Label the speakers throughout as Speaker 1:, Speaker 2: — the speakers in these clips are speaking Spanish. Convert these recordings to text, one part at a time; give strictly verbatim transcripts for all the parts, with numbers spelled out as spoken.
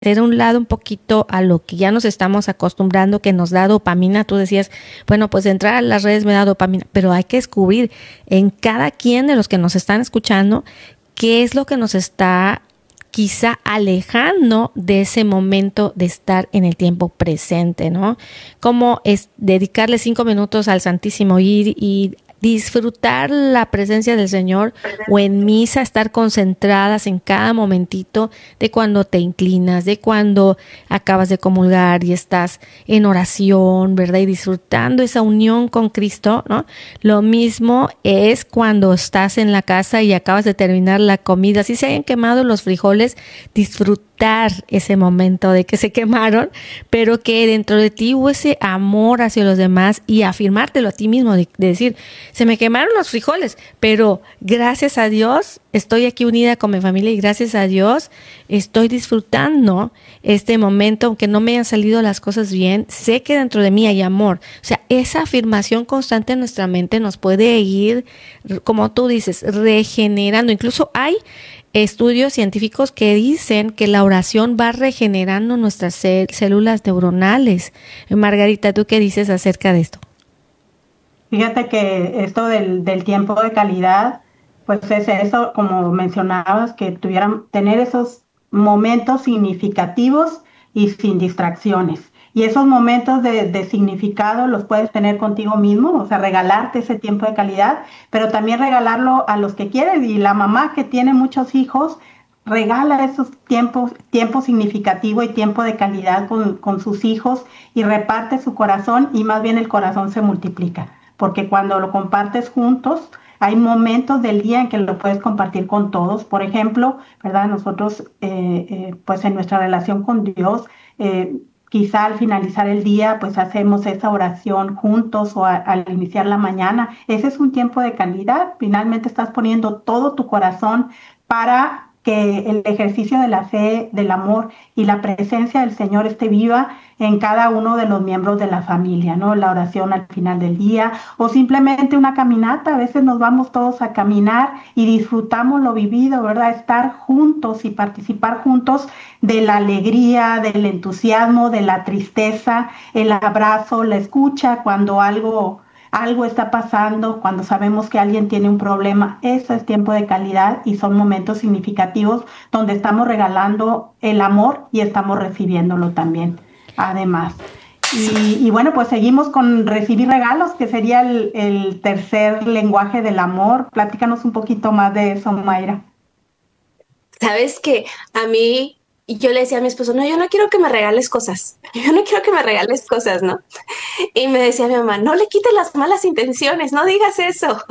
Speaker 1: hacer a un lado un poquito a lo que ya nos estamos acostumbrando, que nos da dopamina. Tú decías, bueno, pues entrar a las redes me da dopamina, pero hay que descubrir en cada quien de los que nos están escuchando qué es lo que nos está quizá alejando de ese momento de estar en el tiempo presente, ¿no? Como es dedicarle cinco minutos al Santísimo, ir y disfrutar la presencia del Señor, o en misa estar concentradas en cada momentito de cuando te inclinas, de cuando acabas de comulgar y estás en oración, ¿verdad? Y disfrutando esa unión con Cristo, ¿no? Lo mismo es cuando estás en la casa y acabas de terminar la comida, si se hayan quemado los frijoles, disfrutar ese momento de que se quemaron, pero que dentro de ti hubo ese amor hacia los demás y afirmártelo a ti mismo, de, de decir, se me quemaron los frijoles, pero gracias a Dios estoy aquí unida con mi familia y gracias a Dios estoy disfrutando este momento, aunque no me hayan salido las cosas bien, sé que dentro de mí hay amor. O sea, esa afirmación constante en nuestra mente nos puede ir, como tú dices, regenerando. Incluso hay estudios científicos que dicen que la oración va regenerando nuestras células neuronales. Margarita, ¿tú qué dices acerca de esto?
Speaker 2: Fíjate que esto del, del tiempo de calidad, pues es eso, como mencionabas, que tuvieran, tener esos momentos significativos y sin distracciones. Y esos momentos de, de significado los puedes tener contigo mismo, o sea, regalarte ese tiempo de calidad, pero también regalarlo a los que quieres. Y la mamá que tiene muchos hijos, regala esos tiempos, tiempo significativo y tiempo de calidad con, con sus hijos y reparte su corazón, y más bien el corazón se multiplica, porque cuando lo compartes juntos, hay momentos del día en que lo puedes compartir con todos. Por ejemplo, ¿verdad? Nosotros, eh, eh, pues en nuestra relación con Dios, eh, quizá al finalizar el día, pues hacemos esa oración juntos, o a, al iniciar la mañana. Ese es un tiempo de calidad. Finalmente estás poniendo todo tu corazón para que el ejercicio de la fe, del amor y la presencia del Señor esté viva en cada uno de los miembros de la familia, ¿no? La oración al final del día, o simplemente una caminata. A veces nos vamos todos a caminar y disfrutamos lo vivido, ¿verdad? Estar juntos y participar juntos de la alegría, del entusiasmo, de la tristeza, el abrazo, la escucha cuando algo algo está pasando, cuando sabemos que alguien tiene un problema. Eso es tiempo de calidad y son momentos significativos donde estamos regalando el amor y estamos recibiéndolo también, además. Y, y bueno, pues seguimos con recibir regalos, que sería el, el tercer lenguaje del amor. Platícanos un poquito más de eso, Mayra.
Speaker 3: Sabes que a mí, yo le decía a mi esposo, no, yo no quiero que me regales cosas, yo no quiero que me regales cosas, ¿no? Y me decía mi mamá, no le quites las malas intenciones, no digas eso.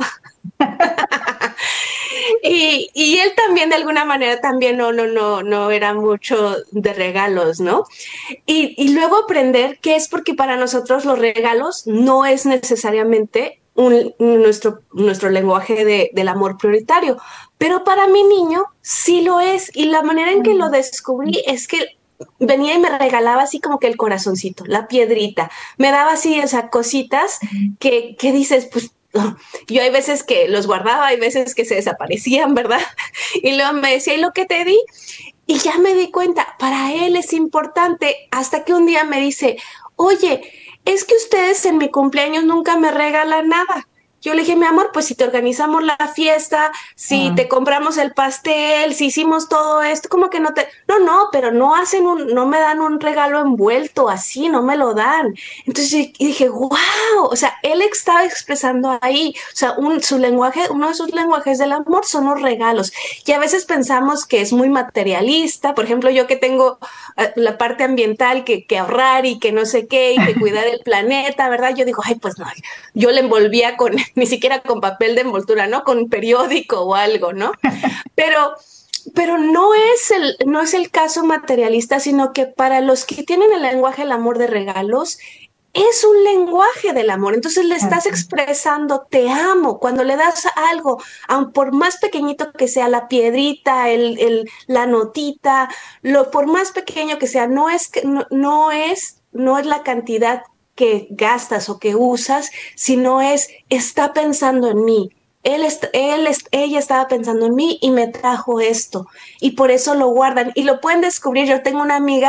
Speaker 3: y, y él también de alguna manera también no, no, no, no era mucho de regalos, ¿no? Y, y luego aprender que es porque para nosotros los regalos no es necesariamente un, nuestro, nuestro lenguaje de, del amor prioritario, pero para mi niño sí lo es. Y la manera en que lo descubrí es que venía y me regalaba así como que el corazoncito, la piedrita, me daba así esas cositas que, que dices, pues oh, yo hay veces que los guardaba, hay veces que se desaparecían, ¿verdad? Y luego me decía, ¿y lo que te di? Y ya me di cuenta, para él es importante, hasta que un día me dice, oye, es que ustedes en mi cumpleaños nunca me regalan nada. Yo le dije, mi amor, pues si te organizamos la fiesta, si
Speaker 2: Ah.
Speaker 3: te compramos el pastel, si hicimos todo esto, como que no te... No, no, pero no hacen un, no me dan un regalo envuelto así, no me lo dan. Entonces y dije, wow, o sea, él estaba expresando ahí, o sea, un, su lenguaje, uno de sus lenguajes del amor son los regalos. Y a veces pensamos que es muy materialista, por ejemplo, yo que tengo uh, la parte ambiental, que, que ahorrar y que no sé qué, y que cuidar el planeta, ¿verdad? Yo digo, ay, pues no, yo le envolvía con ni siquiera con papel de envoltura, ¿no? Con periódico o algo, ¿no? Pero, pero no es el, no es el caso materialista, sino que para los que tienen el lenguaje del amor de regalos, es un lenguaje del amor. Entonces le estás expresando te amo cuando le das algo, aun por más pequeñito que sea la piedrita, el, el, la notita, lo, por más pequeño que sea, no es, no, no es, no es la cantidad que gastas o que usas, sino es, está pensando en mí, él, est- él est- ella estaba pensando en mí y me trajo esto. Y por eso lo guardan y lo pueden descubrir. Yo tengo una amiga